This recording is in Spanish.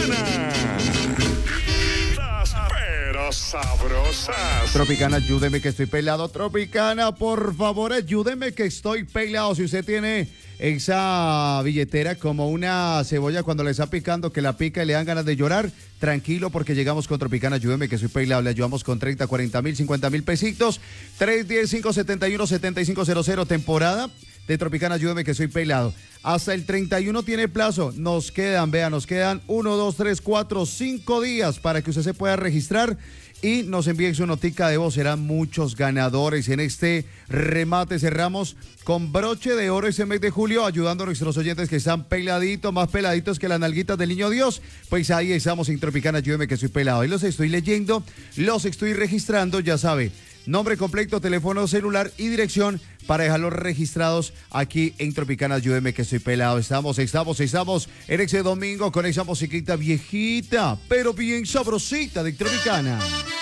Pero sabrosas. Tropicana, ayúdeme que estoy pelado. Tropicana, por favor, ayúdeme que estoy pelado. Si usted tiene esa billetera como una cebolla cuando le está picando, que la pica y le dan ganas de llorar, tranquilo porque llegamos con Tropicana, ayúdeme que soy pelado. Le ayudamos con 30, 40 mil, 50 mil pesitos. 310-571-7500, temporada de Tropicana, ayúdeme que soy pelado. Hasta el 31 tiene plazo. Nos quedan 1, 2, 3, 4, 5 días para que usted se pueda registrar y nos envíe su notica de voz. Serán muchos ganadores. En este remate cerramos con broche de oro ese mes de julio, ayudando a nuestros oyentes que están peladitos, más peladitos que las nalguitas del niño Dios. Pues ahí estamos en Tropicana, ayúdeme que soy pelado. Ahí los estoy leyendo, los estoy registrando, ya sabe. Nombre completo, teléfono celular y dirección para dejarlos registrados aquí en Tropicana, ayúdeme que estoy pelado. Estamos en ese domingo con esa musiquita viejita, pero bien sabrosita de Tropicana.